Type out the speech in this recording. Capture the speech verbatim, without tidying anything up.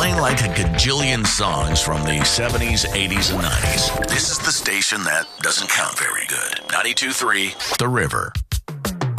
playing like a gajillion songs from the seventies, eighties, and nineties. This is the station that doesn't count very good. ninety-two point three The River.